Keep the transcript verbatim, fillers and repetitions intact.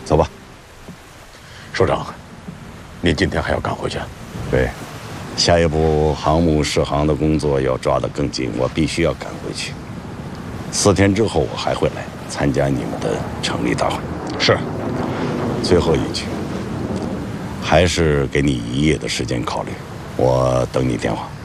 走吧。 首长，您今天还要赶回去？ 对，下一步航母试航的工作要抓得更紧，我必须要赶回去。四天之后我还会来参加你们的成立大会。 是。 最后一句，还是给你一夜的时间考虑，我等你电话。